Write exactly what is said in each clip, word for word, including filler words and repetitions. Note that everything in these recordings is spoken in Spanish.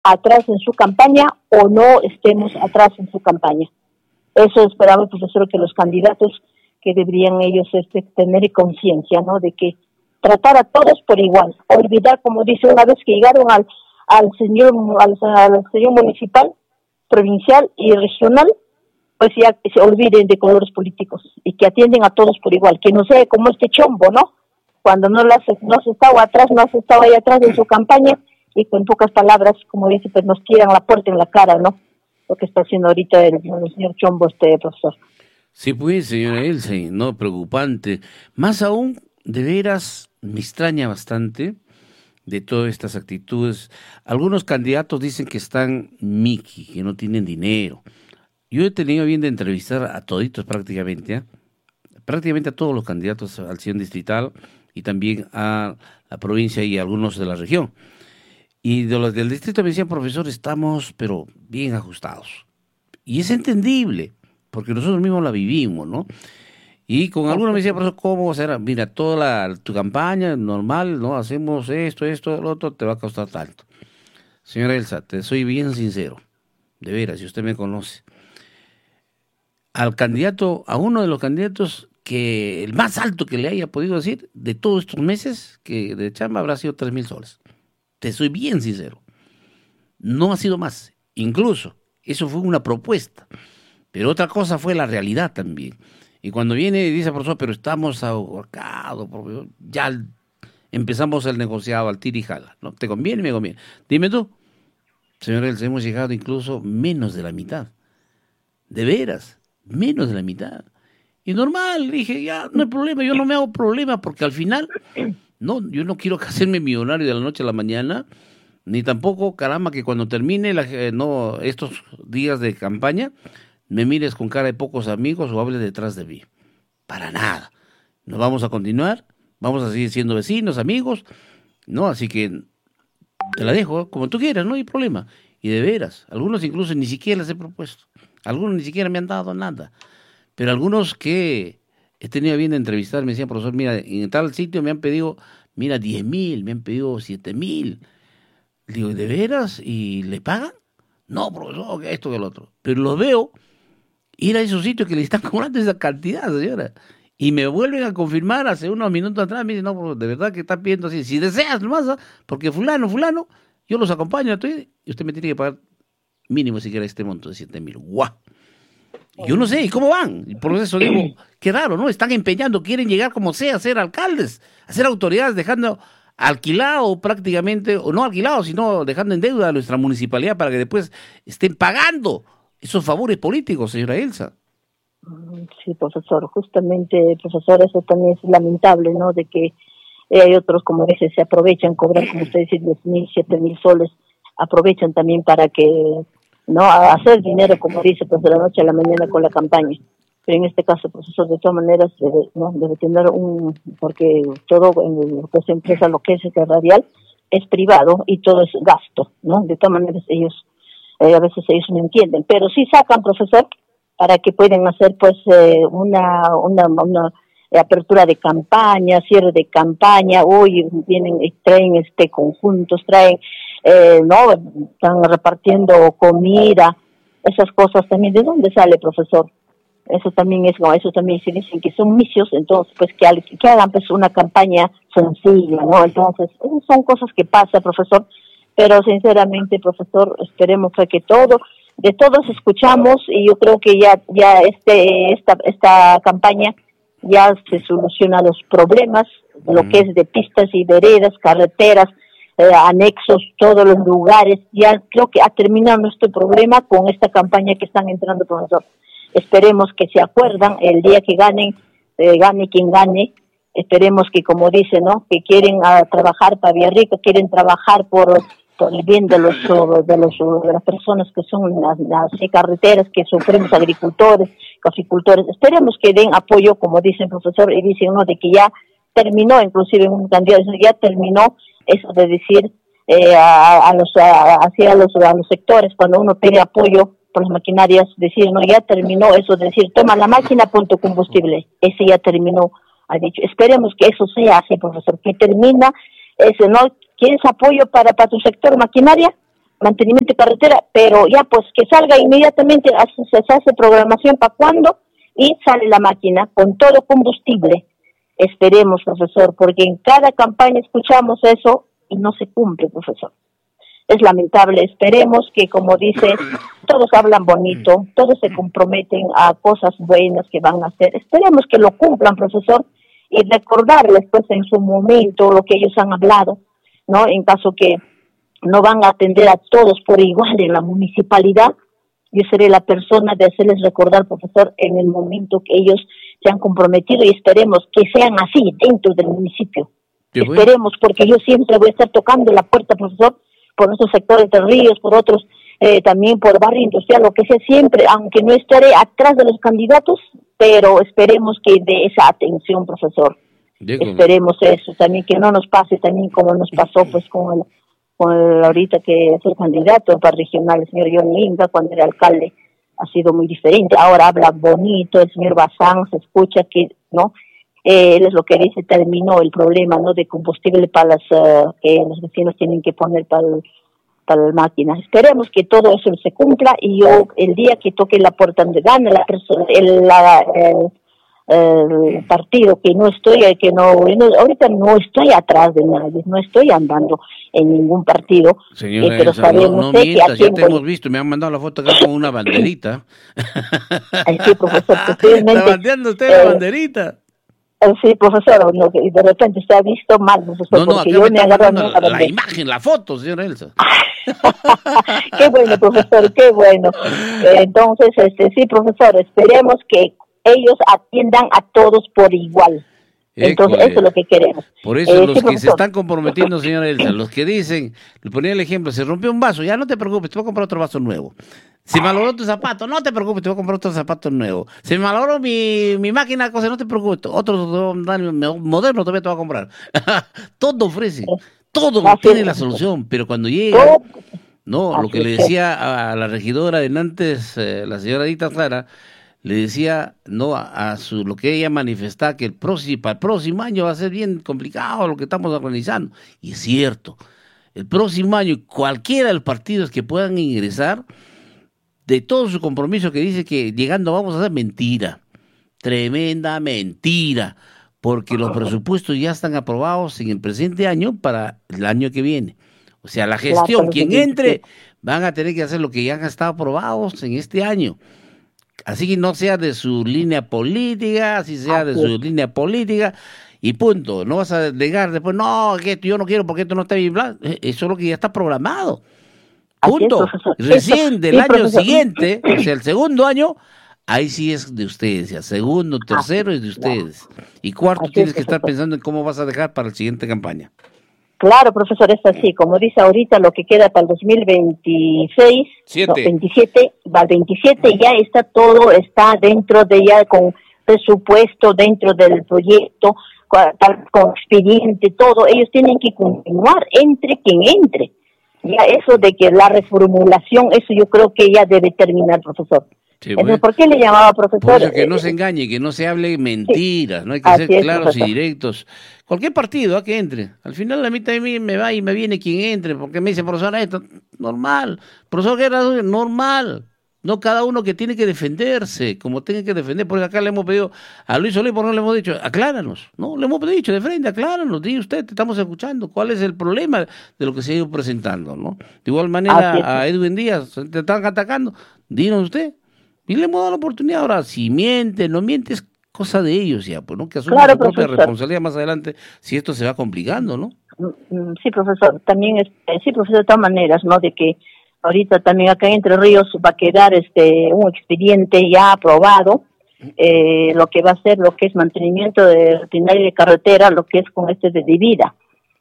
atrás en su campaña o no estemos atrás en su campaña. Eso esperaba el profesor, que los candidatos que deberían ellos este, tener conciencia, ¿no? De que tratar a todos por igual, olvidar, como dice, una vez que llegaron al al señor al, al señor municipal, provincial y regional, pues ya que se olviden de colores políticos y que atienden a todos por igual, que no sea como este chombo, ¿no? Cuando no las no se estaba atrás, no se estaba ahí atrás de su campaña y con pocas palabras, como dice, pues nos tiran la puerta en la cara, ¿no? Lo que está haciendo ahorita el, el señor Chombo, este profesor. Sí, pues, señora Elsa, no, preocupante. Más aún, de veras, me extraña bastante de todas estas actitudes. Algunos candidatos dicen que están Mickey, que no tienen dinero. Yo he tenido bien de entrevistar a toditos prácticamente, ¿eh? prácticamente a todos los candidatos al Sion distrital y también a la provincia y a algunos de la región. Y de los del distrito me decían, profesor, estamos pero bien ajustados. Y es entendible, porque nosotros mismos la vivimos, ¿no? Y con algunos me decían, profesor, ¿cómo será? Mira, toda la, tu campaña normal, ¿no? Hacemos esto, esto, lo otro, te va a costar tanto. Señora Elsa, te soy bien sincero, de veras, si usted me conoce. Al candidato, a uno de los candidatos que el más alto que le haya podido decir de todos estos meses que de chamba habrá sido tres mil soles. Te soy bien sincero. No ha sido más. Incluso, eso fue una propuesta. Pero otra cosa fue la realidad también. Y cuando viene y dice, profesor, pero estamos ahorcados, ya empezamos el negociado al tira y jala. ¿No? ¿Te conviene? Me conviene. Dime tú, señor Elsa, hemos llegado incluso menos de la mitad. De veras, menos de la mitad. Y normal, dije, ya, no hay problema, yo no me hago problema, porque al final, no, yo no quiero hacerme millonario de la noche a la mañana, ni tampoco, caramba, que cuando termine la, no, estos días de campaña, me mires con cara de pocos amigos o hables detrás de mí. Para nada. Nos vamos a continuar, vamos a seguir siendo vecinos, amigos, ¿no? Así que te la dejo, ¿eh? Como tú quieras, no hay problema. Y de veras, algunos incluso ni siquiera les he propuesto, algunos ni siquiera me han dado nada. Pero algunos que he tenido bien de entrevistar me decían, profesor, mira, en tal sitio me han pedido, mira, diez mil, me han pedido siete mil. Digo, ¿de veras? ¿Y le pagan? No, profesor, que esto, que el otro. Pero los veo ir a esos sitios que le están cobrando esa cantidad, señora. Y me vuelven a confirmar hace unos minutos atrás, me dicen, no, profesor, de verdad que están pidiendo así. Si deseas nomás, ¿eh? Porque fulano, fulano, yo los acompaño a tu, y usted me tiene que pagar mínimo siquiera este monto de siete mil. ¡Guau! Yo no sé, ¿y cómo van? Y por eso digo, qué raro, ¿no? Están empeñando, quieren llegar como sea a ser alcaldes, a ser autoridades, dejando alquilado prácticamente, o no alquilado, sino dejando en deuda a nuestra municipalidad para que después estén pagando esos favores políticos, señora Elsa. Sí, profesor, justamente, profesor, eso también es lamentable, ¿no? De que eh, hay otros, como veces, se aprovechan, cobran, como usted dice, diez mil, siete mil soles, aprovechan también para que... no a hacer dinero, como dice, pues de la noche a la mañana con la campaña. Pero en este caso, profesor, de todas maneras, debe, ¿no? debe tener un, porque todo en pues, empresa, lo que es este radial, es privado y todo es gasto, ¿no? De todas maneras, ellos, eh, a veces ellos no entienden, pero sí sacan, profesor, para que puedan hacer, pues, eh, una, una, una apertura de campaña, cierre de campaña, hoy vienen, traen este conjuntos, traen, eh, no, están repartiendo comida, esas cosas también. ¿De dónde sale, profesor? Eso también es, no, eso también se dicen que son misios, entonces pues que, que hagan pues una campaña sencilla, ¿no? Entonces, son cosas que pasan, profesor, pero sinceramente, profesor, esperemos que todo, de todos escuchamos, y yo creo que ya, ya este, esta, esta campaña ya se soluciona los problemas, lo que es de pistas y veredas, carreteras, eh, anexos, todos los lugares. Ya creo que ha terminado nuestro problema con esta campaña que están entrando, profesor. Esperemos que se acuerdan el día que ganen, eh, gane quien gane. Esperemos que, como dice, ¿no? Que quieren uh, trabajar para Villarrica, quieren trabajar por, por el bien de los de los de las personas que son las, las carreteras, que sufrimos agricultores, caficultores. Esperemos que den apoyo, como dicen, profesor, y dicen, ¿no? De que ya terminó, inclusive un candidato ya terminó eso de decir eh, a, a los a, hacia los a los sectores cuando uno pide apoyo por las maquinarias, decir, no, ya terminó eso de decir, toma la máquina, pon tu combustible. Ese ya terminó, ha dicho. Esperemos que eso sea así, profesor, que termina ese, ¿no? ¿Quieres apoyo para, para tu sector maquinaria? mantenimiento de carretera, pero ya pues que salga inmediatamente, se, se hace programación para cuándo y sale la máquina con todo combustible. Esperemos, profesor, porque en cada campaña escuchamos eso y no se cumple, profesor. Es lamentable. Esperemos que, como dice, todos hablan bonito, todos se comprometen a cosas buenas que van a hacer. Esperemos que lo cumplan, profesor, y recordarles pues en su momento lo que ellos han hablado, ¿no? En caso que no van a atender a todos por igual en la municipalidad, yo seré la persona de hacerles recordar, profesor, en el momento que ellos se han comprometido, y esperemos que sean así dentro del municipio. Esperemos, porque yo siempre voy a estar tocando la puerta, profesor, por nuestros sectores de Ríos, por otros, eh, también por barrio industrial, lo que sea, siempre, aunque no estaré atrás de los candidatos, pero esperemos que dé esa atención, profesor. Diego. Esperemos eso, también que no nos pase también como nos pasó pues con el, con el ahorita que es el candidato para regional, el señor John Linda, cuando era alcalde, ha sido muy diferente. Ahora habla bonito, el señor Bazán, se escucha que, ¿no? Eh, él es lo que dice, terminó el problema, ¿no? De combustible para las, uh, que los vecinos tienen que poner para el, para la máquina. Esperemos que todo eso se cumpla, y yo el día que toque la puerta donde gane la persona, el, la, el, el partido, que no estoy, que no, no, ahorita no estoy atrás de nadie, no estoy andando en ningún partido. Señora, eh, pero Elsa, sabemos, no, no sé mientas, que ya te voy... hemos visto, me han mandado la foto acá con una banderita. Ay, sí, profesor, está bandeando usted eh, la banderita. Sí, profesor, no, de repente se ha visto mal, profesor, no, no, porque yo me agarro la, la, la imagen, la foto, señora Elsa. Qué bueno, profesor, qué bueno. Eh, entonces, este, sí, profesor, esperemos que ellos atiendan a todos por igual. Entonces, Eco, eso es lo que queremos. Por eso eh, los sí, que se están comprometiendo, señora Elsa, los que dicen, le ponía el ejemplo, se rompió un vaso, ya no te preocupes, te voy a comprar otro vaso nuevo. Se malogró tu zapato, no te preocupes, te voy a comprar otro zapato nuevo. Se me malogró mi, mi máquina de coser, no te preocupes, otro moderno todavía te voy a comprar. Todo ofrece, todo Así tiene es. La solución, pero cuando llega, no, Así lo que le decía a la regidora de Nantes, eh, la señora Dita Clara, le decía, no, a, a su, lo que ella manifestaba, que el próximo, para el próximo año va a ser bien complicado lo que estamos organizando. Y es cierto, el próximo año cualquiera de los partidos que puedan ingresar, de todo su compromiso que dice que llegando vamos a hacer mentira, tremenda mentira, porque los presupuestos ya están aprobados en el presente año para el año que viene. O sea, la gestión, quien entre, van a tener que hacer lo que ya han estado aprobados en este año. Así que no sea de su línea política, así sea de su línea política, y punto. No vas a negar después, no, que esto yo no quiero porque esto no está bien, bla. Eso es lo que ya está programado. Punto. Es, Recién del sí, año profesor. Siguiente, o sea, el segundo año, ahí sí es de ustedes, ya segundo, tercero es de ustedes. Y cuarto así tienes es, que estar pensando en cómo vas a dejar para la siguiente campaña. Claro, profesor, es así. Como dice ahorita, lo que queda para el dos mil veintiséis, no, veintisiete, va al veintisiete, ya está todo, está dentro de ya con presupuesto, dentro del proyecto, con, con expediente, todo. Ellos tienen que continuar, entre quien entre. Ya eso de que la reformulación, eso yo creo que ya debe terminar, profesor. Sí, bueno. ¿Por qué le llamaba profesor? Por eso que no se engañe, que no se hable mentiras, sí. No hay que Así ser claros es, y directos. Cualquier partido a que entre. Al final a mí también me va y me viene quien entre, porque me dice, profesor, esto, normal. Profesor Guerra, normal. No cada uno que tiene que defenderse, como tiene que defender, porque acá le hemos pedido a Luis Solís, por no le hemos dicho, acláranos, no, le hemos dicho de frente, acláranos, di usted, te estamos escuchando, cuál es el problema de lo que se ha ido presentando, ¿no? De igual manera es. A Edwin Díaz, te están atacando, dinos usted, y le hemos dado la oportunidad. Ahora, si miente, no miente, es cosa de ellos ya, pues, ¿no? Que asuman claro, su propia profesor. Responsabilidad más adelante, si esto se va complicando, ¿no? Sí, profesor, también es, sí, profesor, de todas maneras, ¿no? De que ahorita también acá en Entre Ríos va a quedar este un expediente ya aprobado, eh, lo que va a ser lo que es mantenimiento de rutinario de carretera, lo que es con este de Divida.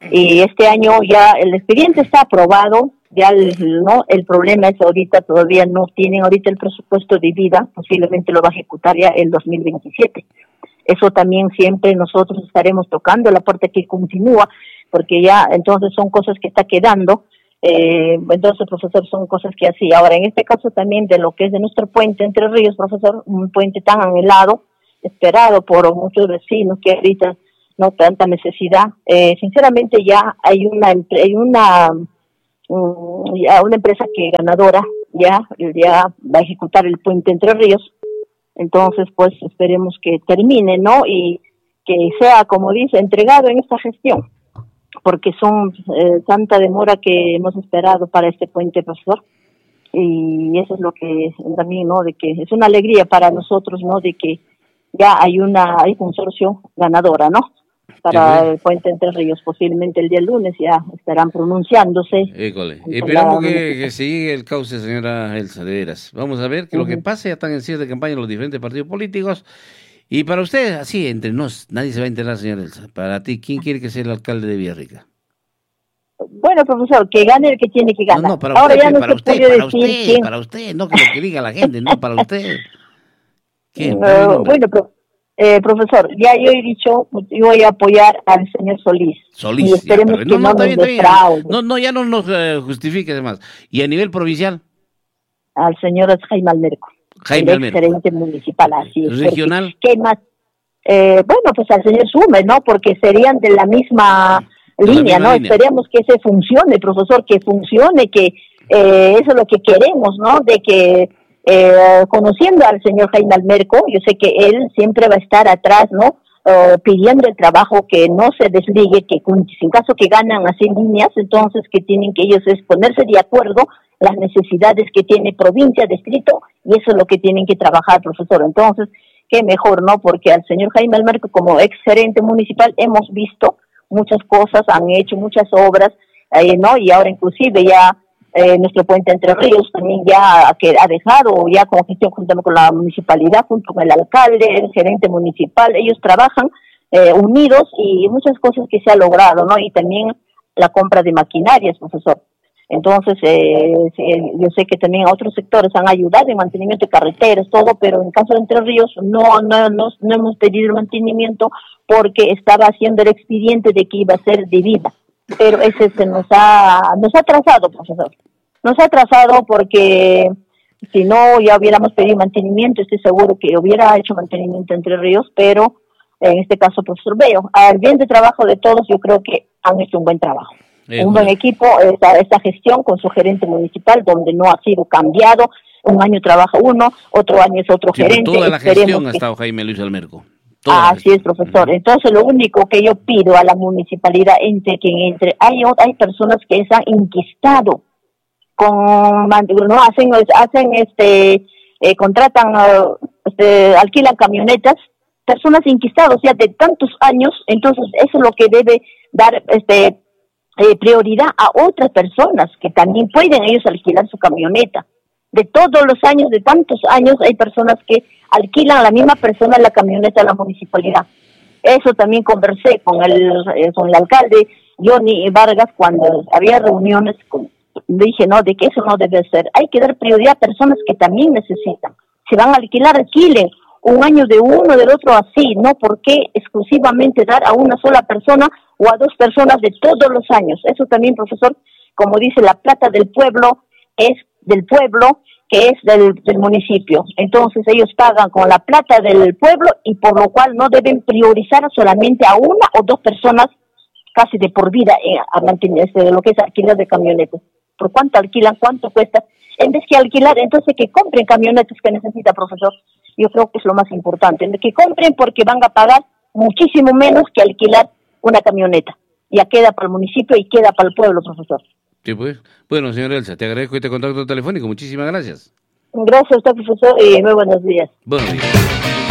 Y este año ya el expediente está aprobado, ya el, no el problema es ahorita todavía no tienen ahorita el presupuesto de Divida, posiblemente lo va a ejecutar ya el dos mil veintisiete. Eso también siempre nosotros estaremos tocando la parte que continúa, porque ya entonces son cosas que está quedando. Eh, entonces, profesor, son cosas que así. Ahora, en este caso también de lo que es de nuestro puente Entre Ríos, profesor, un puente tan anhelado, esperado por muchos vecinos que ahorita no tanta necesidad. Eh, sinceramente ya hay una hay una um, ya una empresa que ganadora ya, ya va a ejecutar el puente Entre Ríos. Entonces, pues esperemos que termine, ¿no? Y que sea, como dice, entregado en esta gestión, porque son eh, tanta demora que hemos esperado para este puente, profesor. Y eso es lo que también, ¿no? De que es una alegría para nosotros, ¿no? De que ya hay una hay consorcio ganadora, ¿no? Para el puente Entre Ríos, posiblemente el día lunes ya estarán pronunciándose. École. Esperamos que, que siga el cauce, señora Elsa, de veras. Vamos a ver que uh-huh. lo que pase, ya están en cierre de campaña los diferentes partidos políticos. Y para usted, así, entre nos, nadie se va a enterar, señora Elsa. Para ti, ¿quién quiere que sea el alcalde de Villarrica? Bueno, profesor, que gane el que tiene que ganar. No, no, para Ahora usted, ya no para se usted, puede para decir usted, quién. para usted, no que lo que diga la gente, no, para usted. ¿Quién? Uh, bueno, pro, eh, profesor, ya yo he dicho, yo voy a apoyar al señor Solís. Solís, y esperemos ya, que no, no, no, nos bien, defraude. No, no, ya no nos uh, justifique además. ¿Y a nivel provincial? Al señor Jaime Almerco. Jaime el Almerco. Gerente municipal, así es. ¿Regional? ¿Qué más? Eh, bueno, pues al señor Sume, ¿no? Porque serían de la misma de línea, la misma ¿no? línea. Esperemos que ese funcione, profesor, que funcione, que eh, eso es lo que queremos, ¿no? De que eh, conociendo al señor Jaime Almerco, yo sé que él siempre va a estar atrás, ¿no? Uh, pidiendo el trabajo, que no se desligue, que en caso que ganan así líneas, entonces que tienen que ellos es ponerse de acuerdo las necesidades que tiene provincia, distrito, y eso es lo que tienen que trabajar, profesor. Entonces, qué mejor, ¿no? Porque al señor Jaime Almerco, como ex gerente municipal, hemos visto muchas cosas, han hecho muchas obras, eh, ¿no? Y ahora inclusive ya eh, nuestro puente Entre Ríos también ya que ha dejado, ya con gestión junto con la municipalidad, junto con el alcalde, el gerente municipal, ellos trabajan eh, unidos y muchas cosas que se ha logrado, ¿no? Y también la compra de maquinarias, profesor. Entonces, eh, yo sé que también otros sectores han ayudado en mantenimiento de carreteras, todo, pero en caso de Entre Ríos no, no, no, no hemos pedido el mantenimiento porque estaba haciendo el expediente de que iba a ser de vida. Pero ese se nos ha, nos ha atrasado, profesor. Nos ha atrasado porque si no ya hubiéramos pedido mantenimiento, estoy seguro que hubiera hecho mantenimiento Entre Ríos, pero en este caso, profesor, veo, al bien de trabajo de todos, yo creo que han hecho un buen trabajo. Eh, un buen equipo, esta, esta gestión con su gerente municipal, donde no ha sido cambiado, un año trabaja uno, otro año es otro sí, gerente. Toda la gestión que... ha estado Jaime Luis Almerco. Ah, así es, profesor. Entonces, lo único que yo pido a la municipalidad, entre quien entre, hay, hay personas que se han inquistado con, no hacen, hacen este, eh, contratan, este, alquilan camionetas, personas inquistadas ya de tantos años, entonces eso es lo que debe dar, este, Eh, prioridad a otras personas que también pueden ellos alquilar su camioneta. De todos los años, de tantos años, hay personas que alquilan a la misma persona la camioneta de la municipalidad. Eso también conversé con el, eh, con el alcalde Johnny Vargas cuando había reuniones, con, dije, no, de que eso no debe ser. Hay que dar prioridad a personas que también necesitan. Si van a alquilar, alquilen un año de uno, del otro así, ¿no? ¿Por qué exclusivamente dar a una sola persona o a dos personas de todos los años? Eso también, profesor, como dice, la plata del pueblo es del pueblo, que es del, del municipio. Entonces ellos pagan con la plata del pueblo y por lo cual no deben priorizar solamente a una o dos personas casi de por vida eh, a mantenerse de lo que es alquiler de camionetas. ¿Por cuánto alquilan? ¿Cuánto cuesta? En vez que alquilar, entonces que compren camionetas que necesita, profesor. Yo creo que es lo más importante, que compren porque van a pagar muchísimo menos que alquilar una camioneta. Ya queda para el municipio y queda para el pueblo, profesor. Sí, pues. Bueno, señor Elsa, te agradezco este contacto telefónico. Muchísimas gracias. Gracias a usted, profesor, y muy buenos días. Buenos días.